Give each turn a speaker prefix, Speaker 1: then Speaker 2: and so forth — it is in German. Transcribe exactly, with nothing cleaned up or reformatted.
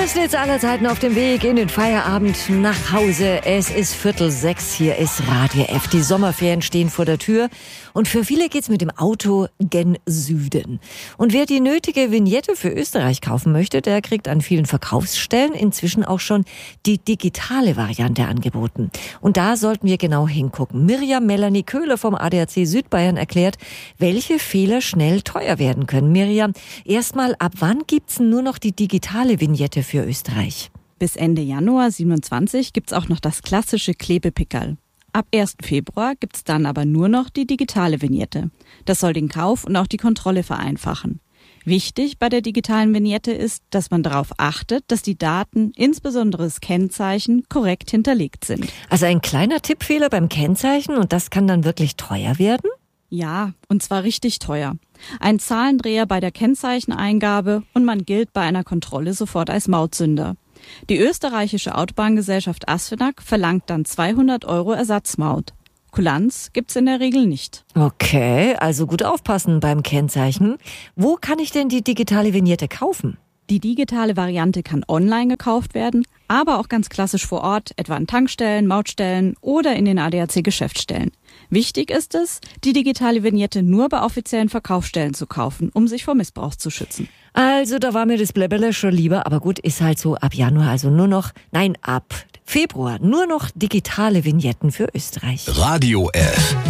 Speaker 1: Schnellstnitz aller Zeiten auf dem Weg in den Feierabend nach Hause. Es ist Viertel sechs, hier ist Radio F. Die Sommerferien stehen vor der Tür und für viele geht's mit dem Auto gen Süden. Und wer die nötige Vignette für Österreich kaufen möchte, der kriegt an vielen Verkaufsstellen inzwischen auch schon die digitale Variante angeboten. Und da sollten wir genau hingucken. Mirjam Melanie Köhler vom A D A C Südbayern erklärt, welche Fehler schnell teuer werden können. Mirjam, erstmal, ab wann gibt's nur noch die digitale Vignette für Österreich?
Speaker 2: Bis Ende Januar siebenundzwanzig gibt's auch noch das klassische Klebepickerl. Ab ersten Februar gibt's dann aber nur noch die digitale Vignette. Das soll den Kauf und auch die Kontrolle vereinfachen. Wichtig bei der digitalen Vignette ist, dass man darauf achtet, dass die Daten, insbesondere das Kennzeichen, korrekt hinterlegt sind.
Speaker 1: Also ein kleiner Tippfehler beim Kennzeichen und das kann dann wirklich teuer werden?
Speaker 2: Ja, und zwar richtig teuer. Ein Zahlendreher bei der Kennzeicheneingabe und man gilt bei einer Kontrolle sofort als Mautsünder. Die österreichische Autobahngesellschaft Asfinag verlangt dann zweihundert Euro Ersatzmaut. Kulanz gibt's in der Regel nicht.
Speaker 1: Okay, also gut aufpassen beim Kennzeichen. Wo kann ich denn die digitale Vignette kaufen?
Speaker 2: Die digitale Variante kann online gekauft werden, aber auch ganz klassisch vor Ort, etwa an Tankstellen, Mautstellen oder in den A D A C-Geschäftsstellen. Wichtig ist es, die digitale Vignette nur bei offiziellen Verkaufsstellen zu kaufen, um sich vor Missbrauch zu schützen.
Speaker 1: Also da war mir das Bläbberle schon lieber, aber gut, ist halt so ab Januar, also nur noch, nein, ab Februar, nur noch digitale Vignetten für Österreich.
Speaker 3: Radio F.